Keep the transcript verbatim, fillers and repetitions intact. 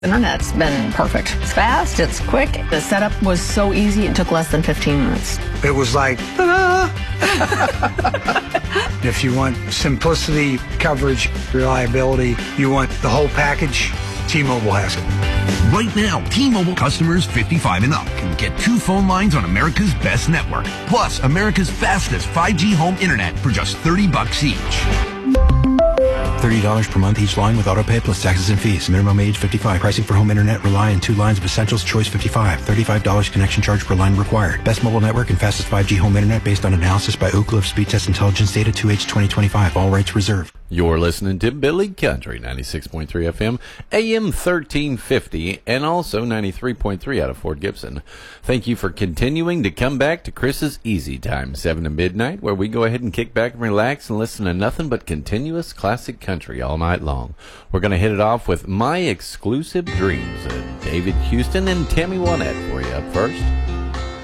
Internet's been perfect. It's fast, it's quick. The setup was so easy, it took less than fifteen minutes. It was like, ta-da! If you want simplicity, coverage, reliability, you want the whole package, T-Mobile has it. Right now, T-Mobile customers fifty-five and up can get two phone lines on America's best network, plus America's fastest five G home internet for just thirty bucks each. thirty dollars per month each line with autopay plus taxes and fees. Minimum age fifty-five. Pricing for home internet rely on two lines of Essentials Choice fifty-five. thirty-five dollars connection charge per line required. Best mobile network and fastest five G home internet based on analysis by Ookla of Speed Test Intelligence data two H twenty twenty-five. All rights reserved. You're listening to Billy Country, ninety-six point three F M, A M thirteen fifty, and also ninety-three point three out of Fort Gibson. Thank you for continuing to come back to Chris's Easy Time, seven to midnight, where we go ahead and kick back and relax and listen to nothing but continuous classic country all night long. We're going to hit it off with My Exclusive Dreams, uh, David Houston and Tammy Wynette for you up first.